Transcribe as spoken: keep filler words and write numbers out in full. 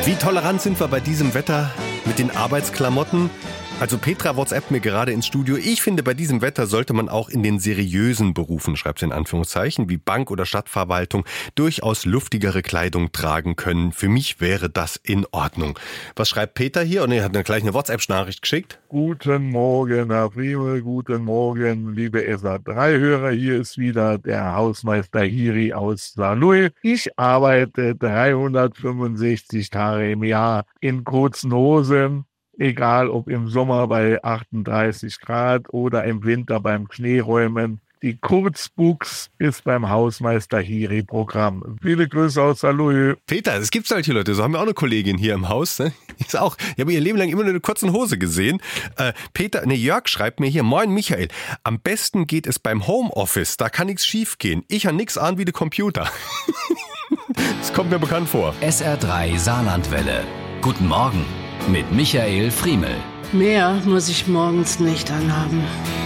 Wie tolerant sind wir bei diesem Wetter mit den Arbeitsklamotten? Also Petra WhatsAppt mir gerade ins Studio. Ich finde, bei diesem Wetter sollte man auch in den seriösen Berufen, schreibt sie in Anführungszeichen, wie Bank oder Stadtverwaltung, durchaus luftigere Kleidung tragen können. Für mich wäre das in Ordnung. Was schreibt Peter hier? Und er hat mir gleich eine WhatsApp-Nachricht geschickt. Guten Morgen, Herr Friemel, guten Morgen, liebe S A drei Hörer. Hier ist wieder der Hausmeister Hiri aus Saarlouis. Ich arbeite dreihundertfünfundsechzig Tage im Jahr in kurzen Hosen. Egal ob im Sommer bei achtunddreißig Grad oder im Winter beim Schneeräumen. Die Kurzbuchs ist beim Hausmeister Hiri Programm. Viele Grüße aus Saarlouis. Peter, es gibt solche Leute, so haben wir auch eine Kollegin hier im Haus. Ne? Ich auch. Ich habe ihr Leben lang immer nur eine kurze Hose gesehen. Äh, Peter, ne, Jörg schreibt mir hier, moin Michael, am besten geht es beim Homeoffice, da kann nichts schief gehen. Ich habe nichts an wie der Computer. Das kommt mir bekannt vor. S R drei Saarlandwelle. Guten Morgen mit Michael Friemel. Mehr muss ich morgens nicht anhaben.